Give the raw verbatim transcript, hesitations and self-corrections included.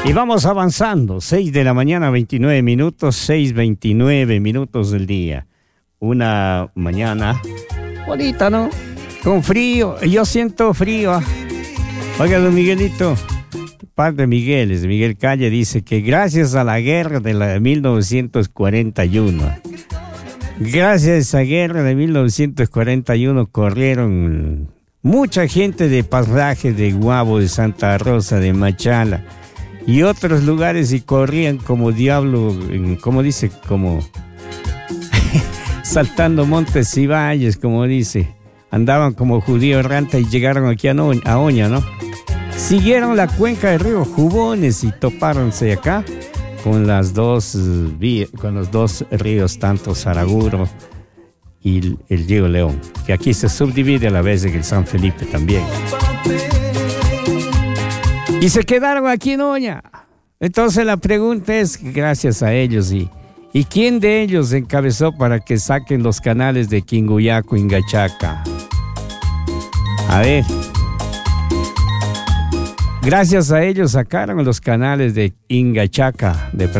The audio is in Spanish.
Y vamos avanzando, seis de la mañana, veintinueve minutos, seis veintinueve minutos del día. Una mañana bonita, ¿no? Con frío, yo siento frío. Oiga, don Miguelito, padre Miguel, es Miguel Calle, dice que gracias a la guerra de la de mil novecientos cuarenta y uno, gracias a esa guerra de mil novecientos cuarenta y uno corrieron mucha gente de Pasaje, de Guabo, de Santa Rosa, de Machala y otros lugares, y corrían como diablo, como dice, como saltando montes y valles, como dice, andaban como judío errante y llegaron aquí a, no, a Oña, ¿no? Siguieron la cuenca del río Jubones y topáronse acá con las dos con los dos ríos, tanto Saraguro y el, el río León, que aquí se subdivide a la vez en el San Felipe también. Y se quedaron aquí en Oña. Entonces la pregunta es, gracias a ellos, ¿y, ¿y quién de ellos encabezó para que saquen los canales de Quinguyaco, Ingachaca? A ver. Gracias a ellos sacaron los canales de Ingachaca, de